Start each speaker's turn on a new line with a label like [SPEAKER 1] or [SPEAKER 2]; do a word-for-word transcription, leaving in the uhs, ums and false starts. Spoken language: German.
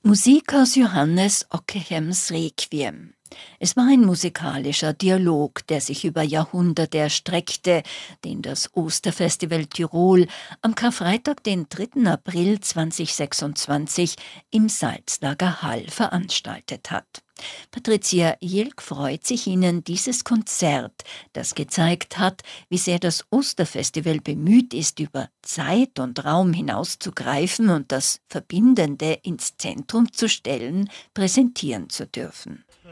[SPEAKER 1] Musik aus Johannes Ockehems Requiem. Es war ein musikalischer Dialog, der sich über Jahrhunderte erstreckte, den das Osterfestival Tirol am Karfreitag, den dritten April zweitausendsechsundzwanzig im Salzlager Hall veranstaltet hat. Patricia Jilk freut sich Ihnen dieses Konzert, das gezeigt hat, wie sehr das Osterfestival bemüht ist, über Zeit und Raum hinauszugreifen und das Verbindende ins Zentrum zu stellen, präsentieren zu dürfen.